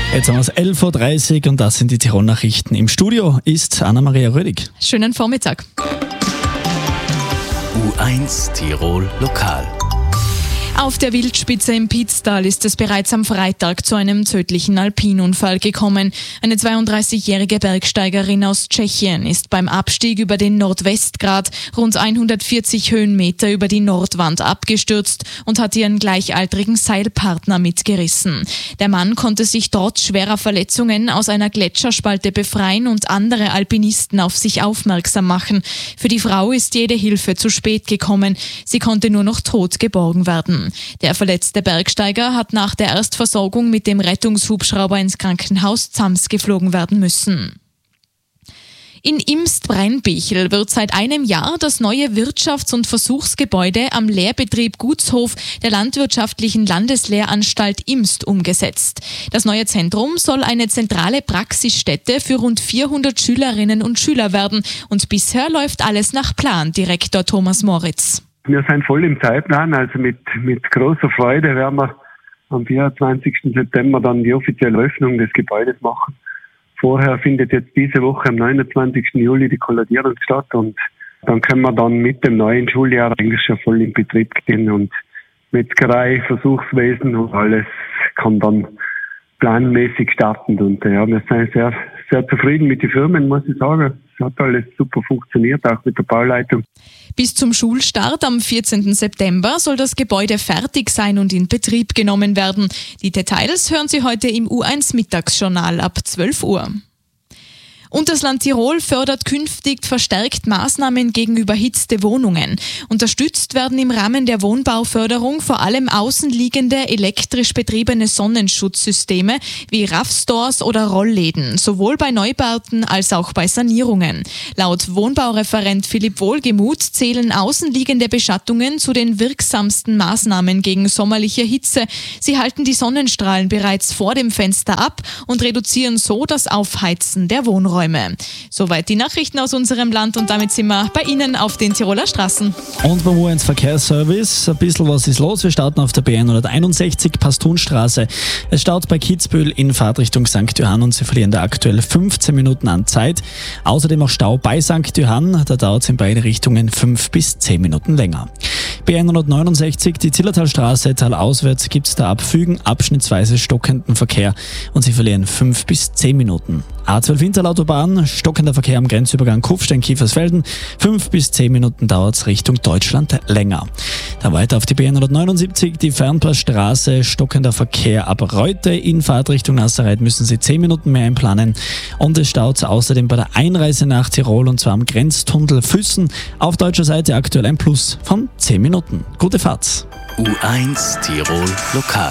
Jetzt haben wir es 11.30 Uhr und das sind die Tirol-Nachrichten. Im Studio ist Anna-Maria Rödig. Schönen Vormittag. U1 Tirol Lokal. Auf der Wildspitze im Pitztal ist es bereits am Freitag zu einem tödlichen Alpinunfall gekommen. Eine 32-jährige Bergsteigerin aus Tschechien ist beim Abstieg über den Nordwestgrat rund 140 Höhenmeter über die Nordwand abgestürzt und hat ihren gleichaltrigen Seilpartner mitgerissen. Der Mann konnte sich trotz schwerer Verletzungen aus einer Gletscherspalte befreien und andere Alpinisten auf sich aufmerksam machen. Für die Frau ist jede Hilfe zu spät gekommen. Sie konnte nur noch tot geborgen werden. Der verletzte Bergsteiger hat nach der Erstversorgung mit dem Rettungshubschrauber ins Krankenhaus Zams geflogen werden müssen. In Imst-Brennbichel wird seit einem Jahr das neue Wirtschafts- und Versuchsgebäude am Lehrbetrieb Gutshof der Landwirtschaftlichen Landeslehranstalt Imst umgesetzt. Das neue Zentrum soll eine zentrale Praxisstätte für rund 400 Schülerinnen und Schüler werden und bisher läuft alles nach Plan, Direktor Thomas Moritz. Wir sind voll im Zeitplan, also mit großer Freude werden wir am 24. September dann die offizielle Öffnung des Gebäudes machen. Vorher findet jetzt diese Woche am 29. Juli die Kolladierung statt und dann können wir dann mit dem neuen Schuljahr eigentlich schon voll in Betrieb gehen und Metzgerei, Versuchswesen und alles kann dann planmäßig starten. Und ja, wir sind sehr, sehr zufrieden mit den Firmen, muss ich sagen. Es hat alles super funktioniert, auch mit der Bauleitung. Bis zum Schulstart am 14. September soll das Gebäude fertig sein und in Betrieb genommen werden. Die Details hören Sie heute im U1 Mittagsjournal ab 12 Uhr. Und das Land Tirol fördert künftig verstärkt Maßnahmen gegen überhitzte Wohnungen. Unterstützt werden im Rahmen der Wohnbauförderung vor allem außenliegende elektrisch betriebene Sonnenschutzsysteme wie RAV-Stores oder Rollläden, sowohl bei Neubauten als auch bei Sanierungen. Laut Wohnbaureferent Philipp Wohlgemuth zählen außenliegende Beschattungen zu den wirksamsten Maßnahmen gegen sommerliche Hitze. Sie halten die Sonnenstrahlen bereits vor dem Fenster ab und reduzieren so das Aufheizen der Wohnräume. Soweit die Nachrichten aus unserem Land und damit sind wir bei Ihnen auf den Tiroler Straßen. Und beim U1 Verkehrsservice, ein bisschen was ist los. Wir starten auf der B161 Pastunstraße. Es staut bei Kitzbühel in Fahrtrichtung St. Johann und Sie verlieren da aktuell 15 Minuten an Zeit. Außerdem auch Stau bei St. Johann, da dauert es in beide Richtungen 5 bis 10 Minuten länger. B169, die Zillertalstraße, talauswärts gibt es da Abfügen, abschnittsweise stockenden Verkehr und Sie verlieren 5 bis 10 Minuten. A12 Interlautobahn, stockender Verkehr am Grenzübergang Kufstein-Kiefersfelden, 5 bis 10 Minuten dauert es Richtung Deutschland länger. Dann weiter auf die B179, die Fernpassstraße, stockender Verkehr ab Reute in Fahrtrichtung Nasserreit müssen Sie 10 Minuten mehr einplanen und es staut außerdem bei der Einreise nach Tirol und zwar am Grenztunnel Füssen auf deutscher Seite aktuell ein Plus von 10 Minuten. Gute Fahrt! U1 Tirol Lokal.